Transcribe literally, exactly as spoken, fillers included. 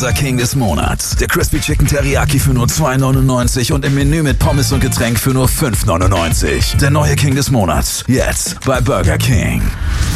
unser King des Monats. Der Crispy Chicken Teriyaki für nur zwei neunundneunzig und im Menü mit Pommes und Getränk für nur fünf neunundneunzig. Der neue King des Monats. Jetzt bei Burger King.